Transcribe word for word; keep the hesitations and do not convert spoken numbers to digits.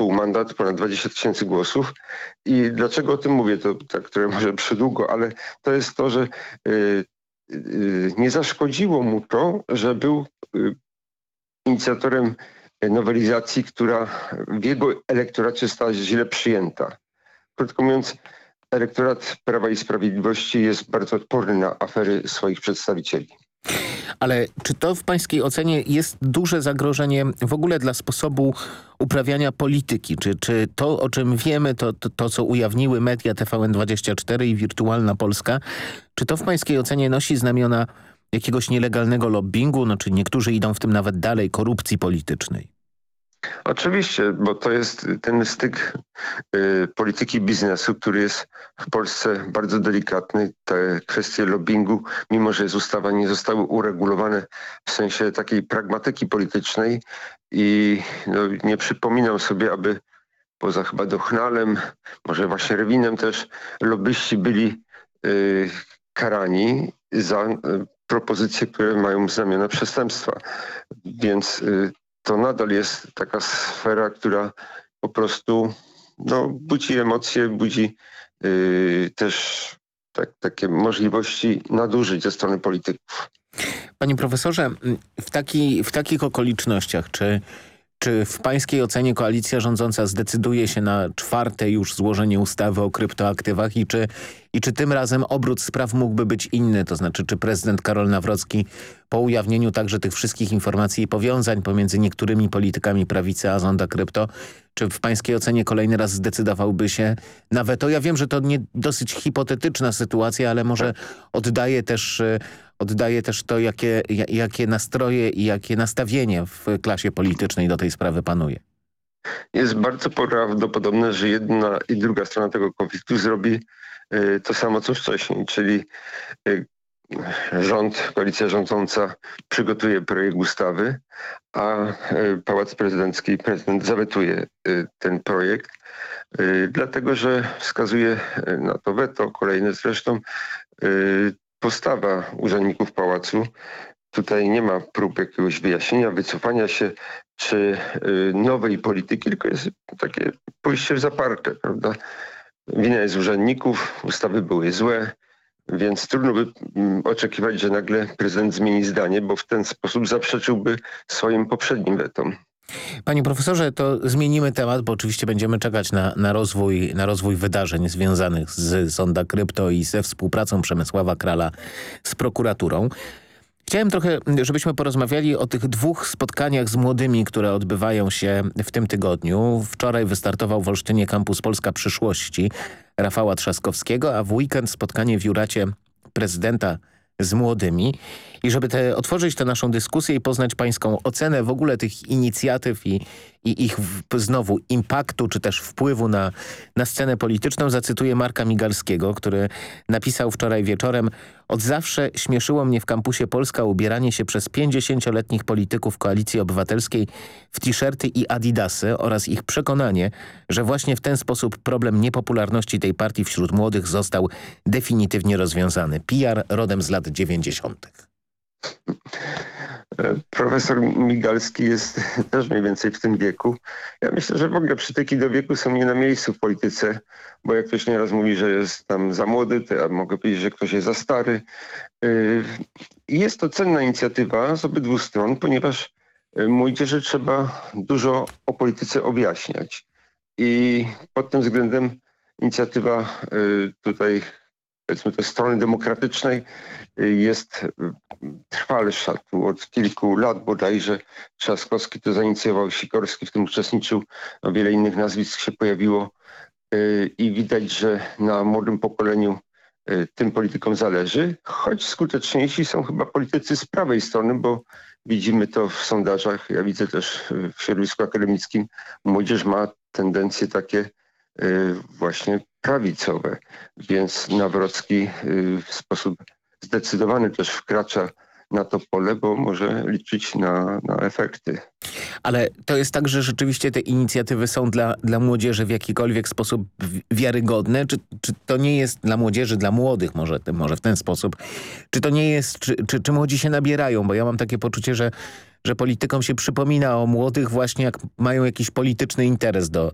pół mandat, ponad dwadzieścia tysięcy głosów. I dlaczego o tym mówię? To tak trochę może przydługo, ale to jest to, że y, y, nie zaszkodziło mu to, że był y, inicjatorem nowelizacji, która w jego elektoracie stała się źle przyjęta. Krótko mówiąc, elektorat Prawa i Sprawiedliwości jest bardzo odporny na afery swoich przedstawicieli. Ale czy to w pańskiej ocenie jest duże zagrożenie w ogóle dla sposobu uprawiania polityki? Czy, czy to, o czym wiemy, to, to, to co ujawniły media T V N dwadzieścia cztery i Wirtualna Polska, czy to w pańskiej ocenie nosi znamiona jakiegoś nielegalnego lobbingu? No, czy niektórzy idą w tym nawet dalej, korupcji politycznej? Oczywiście, bo to jest ten styk y, polityki biznesu, który jest w Polsce bardzo delikatny. Te kwestie lobbingu, mimo że jest ustawa, nie zostały uregulowane w sensie takiej pragmatyki politycznej i no, nie przypominam sobie, aby poza chyba Dochnalem, może właśnie Rewinem też, lobbyści byli y, karani za y, propozycje, które mają znamiona przestępstwa. Więc y, to nadal jest taka sfera, która po prostu no, budzi emocje, budzi yy, też tak, takie możliwości nadużyć ze strony polityków. Panie profesorze, w, taki, w takich okolicznościach, czy, czy w pańskiej ocenie koalicja rządząca zdecyduje się na czwarte już złożenie ustawy o kryptoaktywach i czy, i czy tym razem obrót spraw mógłby być inny? To znaczy, czy prezydent Karol Nawrocki po ujawnieniu także tych wszystkich informacji i powiązań pomiędzy niektórymi politykami prawicy a Zonda Krypto, czy w pańskiej ocenie kolejny raz zdecydowałby się na weto? Ja wiem, że to nie dosyć hipotetyczna sytuacja, ale może oddaje też, oddaje też to, jakie, jakie nastroje i jakie nastawienie w klasie politycznej do tej sprawy panuje. Jest bardzo prawdopodobne, że jedna i druga strona tego konfliktu zrobi y, to samo co wcześniej, czyli y, rząd, koalicja rządząca przygotuje projekt ustawy, a y, Pałac Prezydencki, prezydent zawetuje y, ten projekt, y, dlatego że wskazuje na to weto, kolejne zresztą, y, postawa urzędników pałacu. Tutaj nie ma prób jakiegoś wyjaśnienia, wycofania się czy y, nowej polityki, tylko jest takie pójście w zaparte, prawda? Wina jest urzędników, ustawy były złe, więc trudno by mm, oczekiwać, że nagle prezydent zmieni zdanie, bo w ten sposób zaprzeczyłby swoim poprzednim wetom. Panie profesorze, to zmienimy temat, bo oczywiście będziemy czekać na, na, rozwój, na rozwój wydarzeń związanych z Zonda Krypto i ze współpracą Przemysława Krala z prokuraturą. Chciałem trochę, żebyśmy porozmawiali o tych dwóch spotkaniach z młodymi, które odbywają się w tym tygodniu. Wczoraj wystartował w Olsztynie Kampus Polska Przyszłości Rafała Trzaskowskiego, a w weekend spotkanie w Juracie prezydenta z młodymi. I żeby te, otworzyć tę naszą dyskusję i poznać pańską ocenę w ogóle tych inicjatyw i, i ich w, znowu impaktu, czy też wpływu na, na scenę polityczną, zacytuję Marka Migalskiego, który napisał wczoraj wieczorem: od zawsze śmieszyło mnie w Kampusie Polska ubieranie się przez pięćdziesięcioletnich polityków Koalicji Obywatelskiej w t-shirty i adidasy oraz ich przekonanie, że właśnie w ten sposób problem niepopularności tej partii wśród młodych został definitywnie rozwiązany. P R rodem z lat dziewięćdziesiątych. Profesor Migalski jest też mniej więcej w tym wieku. Ja myślę, że w ogóle przytyki do wieku są nie na miejscu w polityce, bo jak ktoś nieraz mówi, że jest tam za młody, to ja mogę powiedzieć, że ktoś jest za stary. I jest to cenna inicjatywa z obydwu stron, ponieważ młodzieży trzeba dużo o polityce objaśniać. I pod tym względem inicjatywa tutaj, powiedzmy, tej strony demokratycznej jest trwalsza. Tu od kilku lat bodajże Trzaskowski to zainicjował, Sikorski w tym uczestniczył, no wiele innych nazwisk się pojawiło i widać, że na młodym pokoleniu tym politykom zależy, choć skuteczniejsi są chyba politycy z prawej strony, bo widzimy to w sondażach, ja widzę też w środowisku akademickim, młodzież ma tendencje takie właśnie prawicowe, więc Nawrocki w sposób zdecydowany też wkracza na to pole, bo może liczyć na, na efekty. Ale to jest tak, że rzeczywiście te inicjatywy są dla, dla młodzieży w jakikolwiek sposób wiarygodne? Czy, czy to nie jest dla młodzieży, dla młodych może, może w ten sposób? Czy to nie jest, czy, czy, czy młodzi się nabierają? Bo ja mam takie poczucie, że, że politykom się przypomina o młodych właśnie jak mają jakiś polityczny interes do,